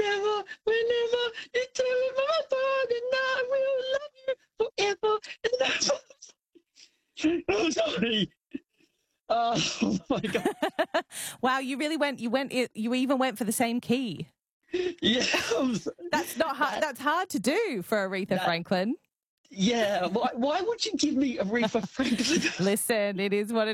whenever you tell me my phone, and I will love you forever and ever. I'm sorry. Oh my God. Wow, you really went. You even went for the same key. Yeah. That's not hard. That's hard to do for Aretha Franklin. Yeah. Why would you give me Aretha Franklin? Listen, it is what it